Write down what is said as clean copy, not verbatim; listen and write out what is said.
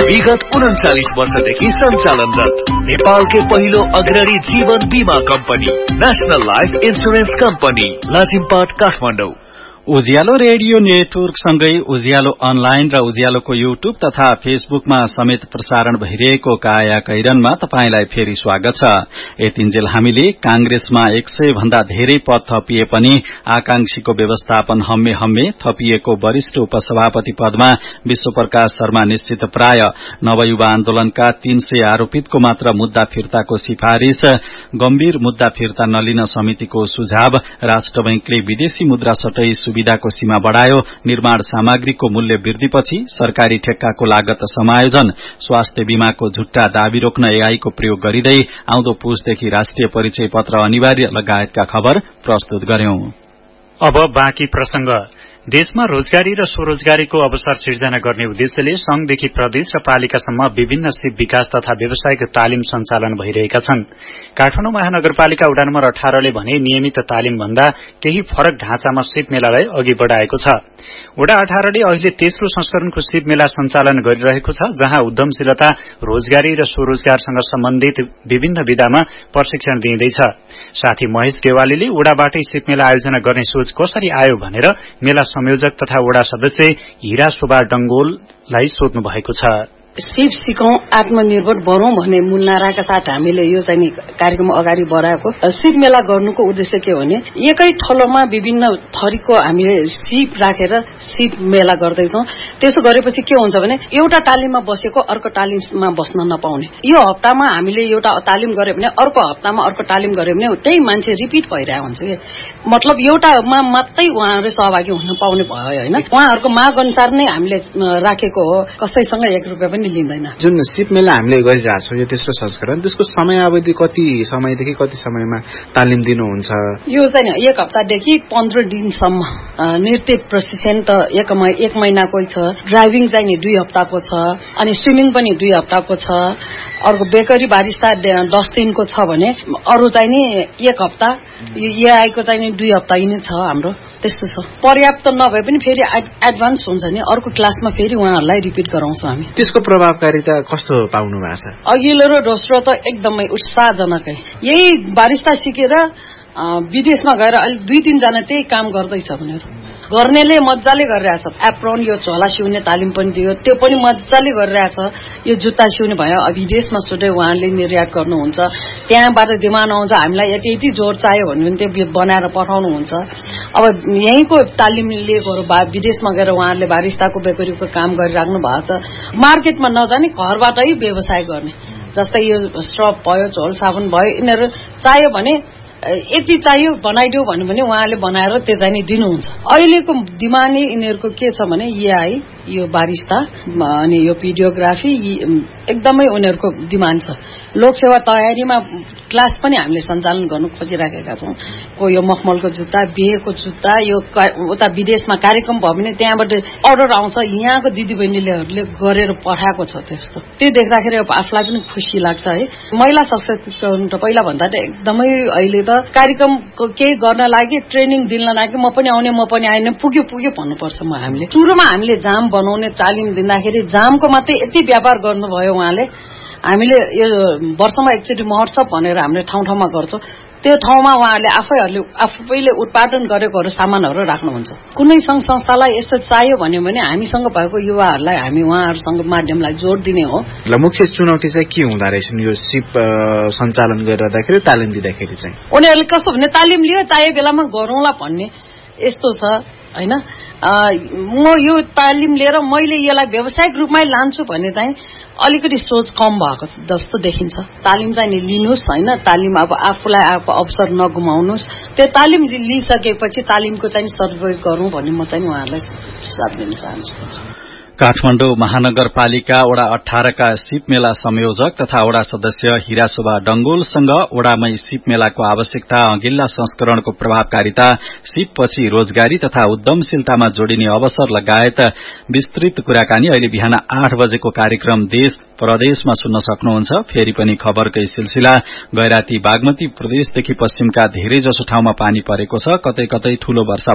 विगत 39 वर्षदेखि सञ्चालनरत नेपालकै पहिलो अग्रणी जीवन बीमा company national life insurance company Lazimpat Kathmandu. उज्यालो रेडियो नेटवर्क सँगै उज्यालो अनलाइन र उज्यालोको युट्युब तथा फेसबुकमा समेत प्रसारण भइरहेको काया कैरनमा तपाईंलाई फेरि स्वागत छ। यतिन्जेल हामीले कांग्रेसमा 100 भन्दा धेरै पद थपिए पनि आकांक्षीको व्यवस्थापन हम्मे थपिएको वरिष्ठ उपसभापति पदमा विश्वप्रकाश शर्मा निश्चित प्राय, नवयुवा आन्दोलनका 300 आरोपितको मात्र मुद्दा फिर्ताको सिफारिश, गम्भीर मुद्दा फिर्ता नलिन समितिको सुझाव, राष्ट्र बैंकले विदेशी मुद्रा सटै सुविधाको सीमा बढ़ायो, निर्माण सामग्रीको मूल्य वृद्धिपछि सरकारी ठेक्काको लागत समायोजन, स्वास्थ्य बीमाको झुट्टा दावी रोक्न एआईको प्रयोग गरिँदै आउँदो पुसदेखि राष्ट्रिय परिचय पत्र अनिवार्य लगायतका खबर प्रस्तुत गर्यौं। अब बाँकी प्रसंग। देशमा रोजगारी र स्वरोजगारीको अवसर सिर्जना गर्ने उद्देश्यले संघदेखि प्रदेश र पालिकासम्म विभिन्न सिप विकास तथा व्यावसायिक तालिम सञ्चालन भइरहेका छन्। काठमाडौँ महानगरपालिका वडा नम्बर 18 ले भने नियमित तालिम भन्दा केही फरक ढाँचामा सिप मेलालाई अघि बढ़ाएको छ। वडा 18 ले अहिले तेस्रो संस्करणको सिप मेला सञ्चालन गरिरहेको छ, जहाँ उद्यमशीलता, रोजगारी र स्वरोजगारसँग सम्बन्धित विभिन्न विधामा प्रशिक्षण दिइँदैछ। साथी महेश गेवालीले वडाबाटै सिप मेला आयोजना गर्ने सोच कसरी आयो भनेर मेला संयोजक तथा वडा सदस्य हिरा शोभा डंगोललाई सोध्नु भएको छ। सिप सिकौं आत्मनिर्भर बनौं भन्ने मूल नाराका साथ हामीले यो चाहिँ कार्यक्रम अगाडि बढाएको। सिप मेला गर्नुको उद्देश्य के हो भने एकै ठलोमा विभिन्न थरीको हामीले सिप राखेर सिप मेला गर्दैछौं। त्यसो गरेपछि के हुन्छ भने एउटा तालिममा बसेको अर्को तालिममा बस्न नपाउने। यो हप्तामा हामीले एउटा तालिम गरे भने अर्को हप्तामा अर्को तालिम गरे भने त्यही मान्छे रिपिट भइरहेको हुन्छ के, मतलब एउटामा मात्रै उहाँहरु सहभागी हुन पाउने भयो हैन। उहाँहरुको माग अनुसार नै हामीले राखेको हो, कसैसँग 1 रुपैयाँ पनि लिँदैन। जुन सिप मेला हामीले गरिरहेछौं यो तेस्रो संस्करण, त्यसको समयावधि कति समयदेखि कति समयमा तालिम दिनुहुन्छ? यो चाहिँ 1 हप्तादेखि 15 दिनसम्म। नृत्य प्रशिक्षण त 1 महिनाको छ, ड्राइभिङ चाहिँ 2 हप्ताको छ, अनि स्विमिङ पनि 2 हप्ताको छ, अर्को बेकरी बारिस्ता 10 दिनको छ भने अरु चाहिँ नि 1 हप्ता, एआईको चाहिँ 2 हप्ता यिनै छ हाम्रो। त्यस्तो छ। पर्याप्त नभए पनि फेरि एडभान्स हुन्छ नि, अर्को क्लासमा फेरि उहाँहरुलाई रिपिट गराउँछौं हामी। त्यसको प्रभावकारिता कस्तो पाउनु भएको छ? अघिल्लो र दोस्रो त एकदमै उत्साहजनकै। यही बारिस्ता सिकेर विदेशमा गएर अहिले 2-3 जना त्यही काम गर्दैछ भनेर गर्नेले मज्जाले गरिरहेछ। एप्रोन यो झोला सिउने तालिम पनि दियो, त्यो पनि मज्जाले गरिरहेछ। यो जुत्ता सिउने भयो, विदेशमा सुटै उहाँले निर्यात गर्नुहुन्छ, त्यहाँबाट डिमान्ड आउँछ हामीलाई यति जोर चाहियो भने त्यो बनाएर पठाउनुहुन्छ। अब यहीँको तालिम लिएको विदेशमा गएर उहाँहरूले बारिस्ताको बेकरीको काम गरिराख्नु भएको छ। मार्केटमा नजाने घरबाटै व्यवसाय गर्ने, जस्तै यो स्ट्रप भयो, झोल साबुन भयो, यिनीहरू चाहियो भने यति चाहियो बनाइदियो भन्यो भने उहाँले बनाएर त्यो चाहिँ दिनुहुन्छ। अहिलेको डिमान्ड यिनीहरूको के छ भने एआई, यो बारिस्ता अनि यो भिडियोग्राफी एकदमै उनीहरूको डिमान्ड छ। लोकसेवा तयारीमा क्लास पनि हामीले सञ्चालन गर्नु खोजिराखेका छौं। को यो मखमलको जुत्ता, बिहेको जुत्ता, यो उता विदेशमा कार्यक्रम भयो भने त्यहाँबाट अर्डर आउँछ, यहाँको दिदीबहिनीले गरेर पठाएको छ। त्यस्तो त्यो देख्दाखेरि आफूलाई पनि खुसी लाग्छ है। महिला सशक्तिकरण त पहिला भन्दा त एकदमै अहिले त कार्यक्रमको केही गर्न लागि ट्रेनिङ दिन लागि म पनि आउने म पनि आएन, पुग्यो भन्नुपर्छ। हामीले सुरुमा हामीले जाम बनाउने तालिम दिँदाखेरि जामको मात्रै यति व्यापार गर्नुभयो उहाँले। हामीले यो वर्षमा एकचोटि महोत्सव भनेर हामीले ठाउँ-ठाउँमा गर्छौं, त्यो ठाउँमा उहाँहरूले आफैले उत्पादन गरेकोहरू सामानहरू राख्नुहुन्छ। कुनै संघ संस्थालाई यस्तो चाहियो भन्यो भने हामीसँग भएको युवाहरूलाई हामी उहाँहरूसँग माध्यमलाई जोड दिने हो। ल मुख्य चुनौती चाहिँ के हुँदा रहेछन् यो सिप सञ्चालन गरिरहँदाखेरि, तालिम दिँदाखेरि चाहिँ? उनीहरूले कस्तो भने तालिम लियो चाहिए बेलामा गरौँला भन्ने यस्तो छ हैन। म यो तालिम लिएर मैले यसलाई व्यावसायिक रूपमै लान्छु भन्ने चाहिँ अलिकति सोच कम भएको जस्तो देखिन्छ। तालिम चाहिँ लिनुस् हैन, तालिम अब आफूलाई आएको अवसर नगुमाउनुस्। त्यो तालिम लिइसकेपछि तालिमको चाहिँ सदुपयोग गरौँ भन्ने म चाहिँ उहाँहरूलाई सुझाव दिन चाहन्छु। काठमाडौँ महानगरपालिका वडा 18 का सिप मेला संयोजक तथा वडा सदस्य हिरा शोभा डंगोलसँग वडामै सिप मेलाको आवश्यकता, अघिल्ला संस्करणको प्रभावकारिता, सिपपछि रोजगारी तथा उद्यमशीलतामा जोडिने अवसर लगायत विस्तृत कुराकानी अहिले बिहान 8 बजेको कार्यक्रम देश प्रदेशमा सुन्न सक्नुहुन्छ। फेरि पनि खबरकै सिलसिला। गैराती बागमती प्रदेशदेखि पश्चिमका धेरै जसो ठाउँमा पानी परेको छ, कतै कतै ठूलो वर्षा